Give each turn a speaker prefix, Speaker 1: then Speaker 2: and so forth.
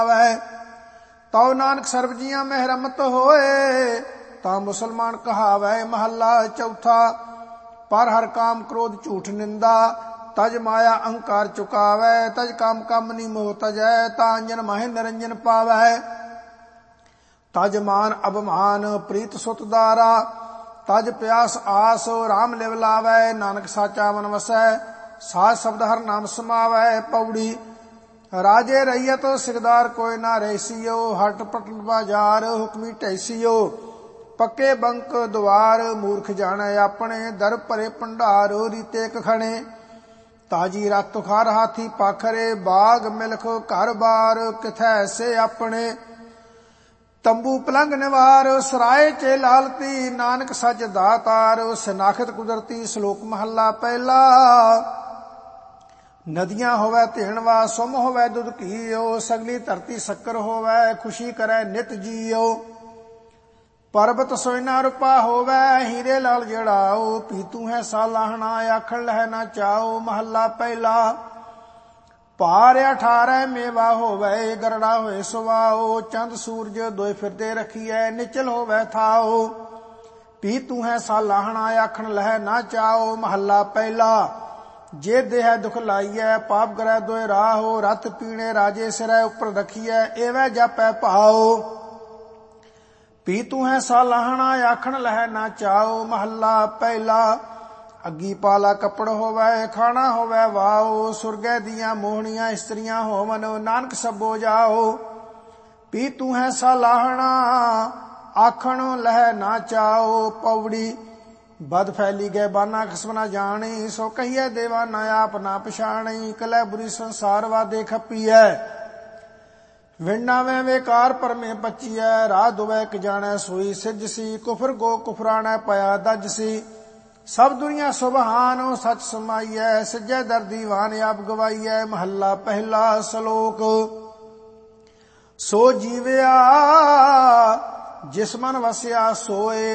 Speaker 1: ਤਉ ਨਾਨਕ ਸਰਬ ਜੀਆਂ ਮਹਿ ਰਮਤ ਹੋਏ। ਤਾਂ ਮੁਸਲਮਾਨ ਕਹਾਵੈ ਮਹੱਲਾ ਚੌਥਾ। ਪਰ ਹਰ ਕਾਮ ਕ੍ਰੋਧ ਝੂਠ ਨਿੰਦਾ। ਤਜ ਮਾਇਆ ਅਹੰਕਾਰ ਚੁਕਾਵੈ। ਤਜ ਕਾਮ ਕਾਮਨੀ ਮੋਹ ਤਜੈ। ਤਾਂ ਅੰਜਨ ਮਾਹਿ ਨਿਰੰਜਨ ਪਾਵੈ। ਤਜ ਮਾਨ ਅਭਮਾਨ ਪ੍ਰੀਤ ਸੁਤ ਦਾਰਾ। ਤਜ ਪਿਆਸ ਆਸ ਰਾਮ ਲਿਵ ਲਾਵੈ। ਨਾਨਕ ਸਾਚਾ ਮਨ ਵਸੈ। ਸਾਧ ਸ਼ਬਦ ਹਰ ਨਾਮ ਸਮਾਵੈ। ਪੌੜੀ। ਰਾਜੇ ਰਈਅਤ ਸਿਕਦਾਰ ਕੋਈ ਨਾ ਰਹਿਸੀਓ। ਹਟ ਪਟਨ ਬਾਜ਼ਾਰ ਹੁਕਮੀ ਢੈਸੀਓ। ਪੱਕੇ ਬੰਕ ਦੁਆਰ ਮੂਰਖ ਜਾਣੈ ਆਪਣੇ। ਦਰ ਭਰੇ ਭੰਡਾਰ ਰੀਤੇ ਕਖਣੇ। ਤਾਜੀ ਰਤ ਖਾਰ ਹਾਥੀ ਪਾਖਰੇ। ਬਾਗ ਮਿਲਖ ਘਰ ਬਾਰ ਕਿਥੈ ਸੇ ਆਪਣੇ। ਤੰਬੂ ਪਲੰਗ ਨਿਵਾਰ ਸਰਾਏ ਚੇ ਲਾਲਤੀ। ਨਾਨਕ ਸੱਚ ਦਾਤਾਰ ਸਨਾਖਤ ਕੁਦਰਤੀ। ਸ਼ਲੋਕ ਮਹੱਲਾ ਪਹਿਲਾ। ਨਦੀਆਂ ਹੋਵੈ ਧੇਣਵਾ ਸੁਮ ਹੋਵੈ ਦੁੱਧ ਘੀਓ। ਸਗਲੀ ਧਰਤੀ ਸ਼ੱਕਰ ਹੋਵੈ ਖੁਸ਼ੀ ਕਰੈ ਨਿਤ ਜੀਓ। ਪਰਬਤ ਸੋਇਨਾ ਰੂਪਾ ਹੋਵੈ ਹੀਰੇ ਲਾਲ ਜੜਾਓ। ਪੀਤੂ ਹੈ ਸਾਲਾਹਣਾ ਆਖਣ ਲਹਿ ਨਾ ਚਾਓ। ਮਹੱਲਾ ਪਹਿਲਾ। ਭਾਰ 18 ਮੇਵਾ ਹੋਵੈ ਗਰੜਾ ਹੋਏ ਸੁਵਾਓ। ਚੰਦ ਸੂਰਜ ਦੋਇ ਫਿਰਦੇ ਰਖੀਐ ਨਿਚਲ ਹੋਵੈ ਥਾਓ। ਪੀਤੂ ਹੈ ਸਾਲਾਹਣਾ ਆਖਣ ਲਹਿ ਨਾ ਚਾਓ। ਮਹੱਲਾ ਪਹਿਲਾ। ਜੇ ਦੇਹ ਦੁਖ ਲਾਈਐ ਪਾਪ ਗ੍ਰਹਿ ਦੋਇ ਰਾਹੋ। ਰਤ ਪੀਣੇ ਰਾਜੇ ਸਿਰੈ ਉੱਪਰ ਰਖੀਐ ਏਵੈ ਜਾਪੈ ਭਾਓ। ਪੀਤੂ ਹੈ ਸਾਲਾਹਣਾ ਆਖਣ ਲਹਿ ਨਾ ਚਾਓ। ਮਹੱਲਾ ਪਹਿਲਾ। ਅੱਗੀ ਪਾਲਾ ਕੱਪੜ ਹੋਵੈ ਖਾਣਾ ਹੋਵੈ ਵਾਓ। ਸੁਰਗੈ ਦੀਆਂ ਮੋਹਣੀਆਂ ਇਸਤਰੀਆਂ ਹੋਵਨ ਨਾਨਕ ਸਭੋ ਜਾਓ। ਪੀਤੂ ਹੈ ਸਾਲਾਹਣਾ ਆਖਣ ਲਹਿ ਨਾ ਚਾਓ। ਪੌੜੀ। ਬਦ ਫੈਲੀ ਗਏ ਬਾਨਾ ਖਸਮ ਨਾ ਜਾਣੀ। ਸੋ ਕਹੀਏ ਦੇਵਾ ਨਾ ਆਪ ਨਾ ਪਛਾਣੀ। ਕਲੈ ਬੁਰੀ ਸੰਸਾਰ ਵਾਦੇ ਖੱਪੀਐ। ਵਿਣਾਵੇਂ ਵੇਕਾਰ ਪਰਮੇ ਪਚੀਐ। ਰਾਹ ਦੁਵੈ ਕ ਜਾਣੈ ਸੋਈ ਸਿਜ ਸੀ। ਕੁਫਰ ਗੋ ਕੁਫਰਾਣੈ ਪਿਆ ਦਜ ਸੀ। ਸਭ ਦੁਨੀਆ ਸੁਭਾਨ ਸੱਚ ਸਮਾਈਐ। ਸਿਜੈ ਦਰ ਦੀਵਾਨ ਆਪ ਗਵਾਈਐ। ਮਹੱਲਾ ਪਹਿਲਾ। ਸ਼ਲੋਕ। ਸੋ ਜੀਵਿਆ ਜਿਸ ਮਨ ਵਸਿਆ ਸੋਏ।